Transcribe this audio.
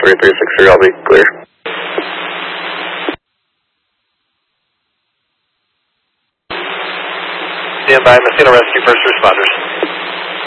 3363, I'll be clear. Stand by, Messina Rescue, first responders.